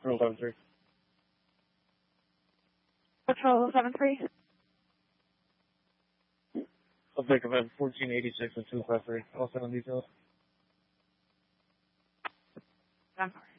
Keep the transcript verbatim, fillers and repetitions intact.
Control seven three. Control seven three. Subject event fourteen eighty-six and two five three. I'll send on details. I'm sorry.